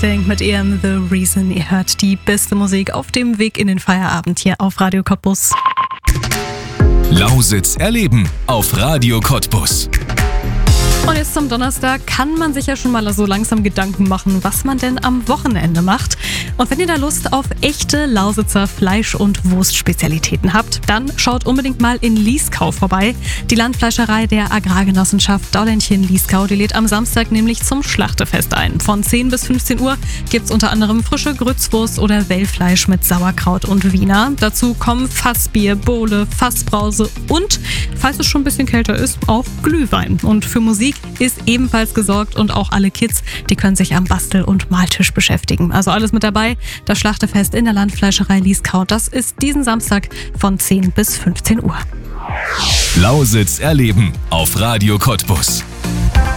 Everything mit ihrem The Reason. Ihr hört die beste Musik auf dem Weg in den Feierabend hier auf Radio Cottbus. Lausitz erleben auf Radio Cottbus. Und jetzt zum Donnerstag kann man sich ja schon mal so langsam Gedanken machen, was man denn am Wochenende macht. Und wenn ihr da Lust auf echte Lausitzer Fleisch- und Wurstspezialitäten habt, dann schaut unbedingt mal in Lieskau vorbei. Die Landfleischerei der Agrargenossenschaft Daulenchen-Lieskau, die lädt am Samstag nämlich zum Schlachtefest ein. Von 10 bis 15 Uhr gibt's unter anderem frische Grützwurst oder Wellfleisch mit Sauerkraut und Wiener. Dazu kommen Fassbier, Bowle, Fassbrause und, falls es schon ein bisschen kälter ist, auch Glühwein. Und für Musik ist ebenfalls gesorgt und auch alle Kids, die können sich am Bastel- und Maltisch beschäftigen. Also alles mit dabei. Das Schlachtefest in der Landfleischerei Lieskau, das ist diesen Samstag von 10 bis 15 Uhr. Lausitz erleben auf Radio Cottbus.